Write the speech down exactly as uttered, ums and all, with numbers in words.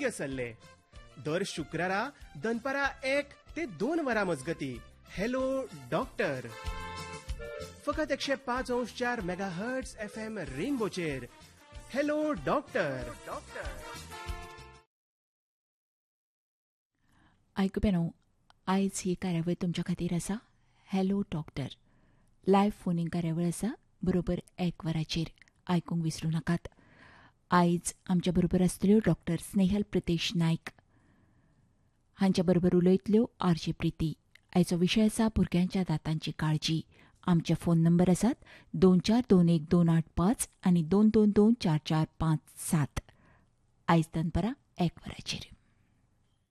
आरोग्य सल्ले दर शुक्रारा दनपारा एक ते दोन वरां मजगती हॅलो डॉक्टर फकत एकशे पाच अंश चार mega hertz F M रेनबोचेर hello doctor आयकुप्यानो आयज ही कार्यावळ तुमच्या खातीर आसा हॅलो डॉक्टर लायव्ह फोनिंग कार्यावळ आसा बरोबर एक वराचेर आयकूंक विसरूं नाकात. आयज आमच्या बरोबर आसतल्यो डॉक्टर स्नेहल प्रितेश नायक हांच्या बरोबर उलयतल्यो आरजे प्रिती. आयचो विशय आसा भुरग्यांच्या दांतांची काळजी. आमचे फोन नंबर आसात दोन चार दोन एक दोन आठ पांच आनी दोन दोन दोन चार चार पांच सात. आयज दनपारां एक वराचेर.